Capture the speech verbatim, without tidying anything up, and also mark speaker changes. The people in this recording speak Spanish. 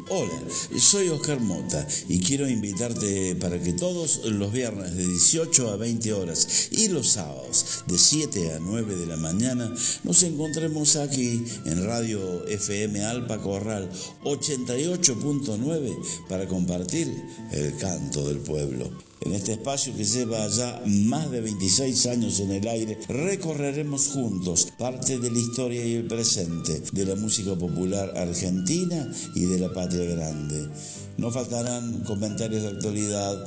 Speaker 1: Hola, soy Oscar Mota y quiero invitarte para que todos los viernes de dieciocho a veinte horas y los sábados de siete a nueve de la mañana nos encontremos aquí en Radio F M Alpa Corral ochenta y ocho punto nueve para compartir el canto del pueblo. En este espacio que lleva ya más de veintiséis años en el aire, recorreremos juntos parte de la historia y el presente de la música popular argentina y de la patria grande. No faltarán comentarios de actualidad,